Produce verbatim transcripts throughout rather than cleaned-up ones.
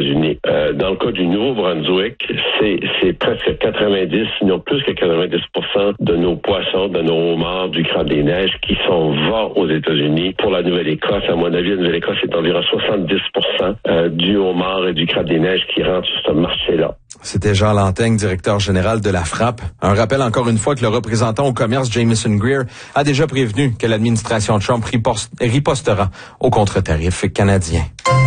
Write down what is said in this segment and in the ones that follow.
États-Unis. Euh, dans le cas du Nouveau-Brunswick, c'est, c'est presque quatre-vingt-dix, sinon plus que quatre-vingt-dix pour cent de nos poissons, de nos homards du Crabe des Neiges qui sont vends aux États-Unis. Pour la Nouvelle-Écosse, à mon avis, la Nouvelle-Écosse, c'est environ soixante-dix pour cent euh, du homard et du Crabe des Neiges qui rentrent sur ce marché-là. C'était Jean Lanteigne, directeur général de la Frappe. Un rappel encore une fois que le représentant au commerce, Jameson Greer, a déjà prévenu que l'administration Trump ripostera aux contre-tarifs canadiens.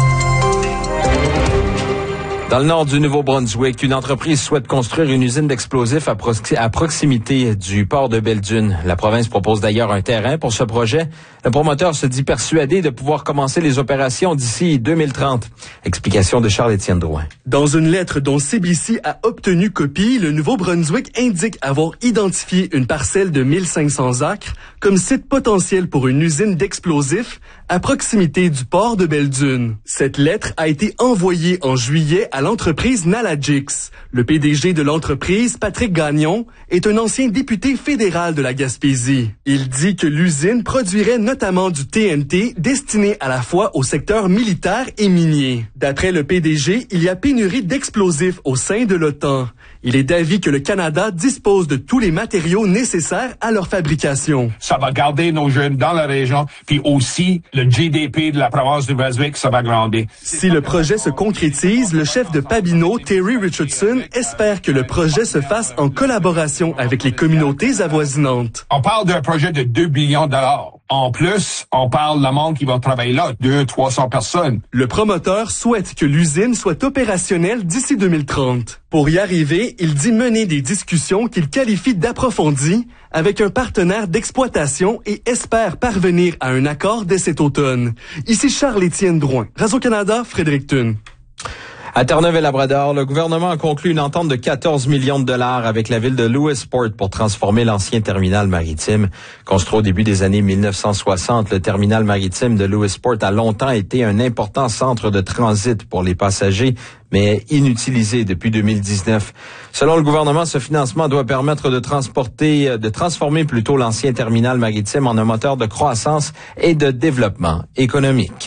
Dans le nord du Nouveau-Brunswick, une entreprise souhaite construire une usine d'explosifs à, prox- à proximité du port de Belledune. La province propose d'ailleurs un terrain pour ce projet. Le promoteur se dit persuadé de pouvoir commencer les opérations d'ici deux mille trente. Explication de Charles-Étienne Drouin. Dans une lettre dont C B C a obtenu copie, le Nouveau-Brunswick indique avoir identifié une parcelle de mille cinq cents acres comme site potentiel pour une usine d'explosifs à proximité du port de Belledune. Cette lettre a été envoyée en juillet à l'entreprise Nalagix. Le P D G de l'entreprise, Patrick Gagnon, est un ancien député fédéral de la Gaspésie. Il dit que l'usine produirait notamment du T N T destiné à la fois au secteur militaire et minier. D'après le P D G, il y a pénurie d'explosifs au sein de l'OTAN. Il est d'avis que le Canada dispose de tous les matériaux nécessaires à leur fabrication. Ça va garder nos jeunes dans la région, puis aussi le G D P de la province du Brunswick, ça va grandir. Si le projet se concrétise, le chef de Pabineau, Terry Richardson, espère que le projet se fasse en collaboration avec les communautés avoisinantes. On parle d'un projet de deux millions de dollars. En plus, on parle de la monde qui va travailler là, deux, trois cents personnes. Le promoteur souhaite que l'usine soit opérationnelle d'ici deux mille trente. Pour y arriver, il dit mener des discussions qu'il qualifie d'approfondies avec un partenaire d'exploitation et espère parvenir à un accord dès cet automne. Ici Charles-Étienne Drouin, Radio-Canada, Fredericton. À Terre-Neuve-et-Labrador, le gouvernement a conclu une entente de quatorze millions de dollars avec la ville de Lewisport pour transformer l'ancien terminal maritime. Construit au début des années mille neuf cent soixante, le terminal maritime de Lewisport a longtemps été un important centre de transit pour les passagers, mais inutilisé depuis deux mille dix-neuf. Selon le gouvernement, ce financement doit permettre de transporter, de transformer plutôt l'ancien terminal maritime en un moteur de croissance et de développement économique.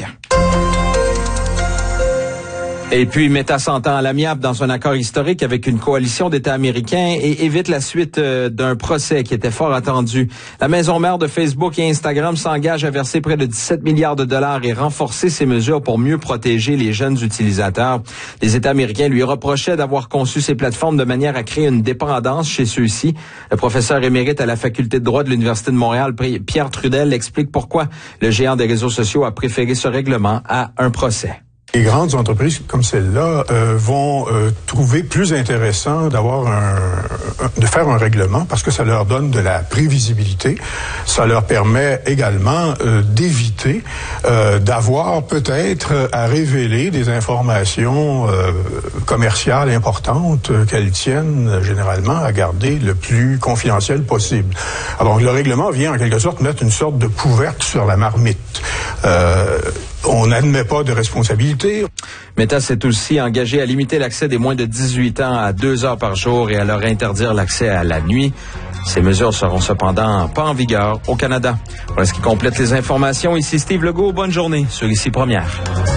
Et puis, Meta s'entend à l'amiable dans un accord historique avec une coalition d'États américains et évite la suite euh, d'un procès qui était fort attendu. La maison mère de Facebook et Instagram s'engage à verser près de dix-sept milliards de dollars et renforcer ses mesures pour mieux protéger les jeunes utilisateurs. Les États américains lui reprochaient d'avoir conçu ces plateformes de manière à créer une dépendance chez ceux-ci. Le professeur émérite à la faculté de droit de l'Université de Montréal, Pierre Trudel, explique pourquoi le géant des réseaux sociaux a préféré ce règlement à un procès. Les grandes entreprises comme celle-là euh, vont euh, trouver plus intéressant d'avoir un, un, de faire un règlement parce que ça leur donne de la prévisibilité. Ça leur permet également euh, d'éviter euh, d'avoir peut-être à révéler des informations euh, commerciales importantes euh, qu'elles tiennent généralement à garder le plus confidentiel possible. Alors le règlement vient en quelque sorte mettre une sorte de couverte sur la marmite. Euh, On n'admet pas de responsabilité. Meta s'est aussi engagé à limiter l'accès des moins de dix-huit ans à deux heures par jour et à leur interdire l'accès à la nuit. Ces mesures seront cependant pas en vigueur au Canada. Voilà ce qui complète les informations. Ici Steve Legault. Bonne journée sur Ici Première.